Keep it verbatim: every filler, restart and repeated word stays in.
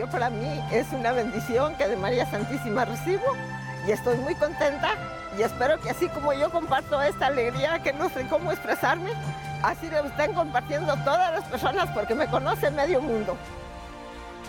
yo para mí es una bendición que de María Santísima recibo y estoy muy contenta y espero que así como yo comparto esta alegría que no sé cómo expresarme, así lo estén compartiendo todas las personas porque me conoce medio mundo.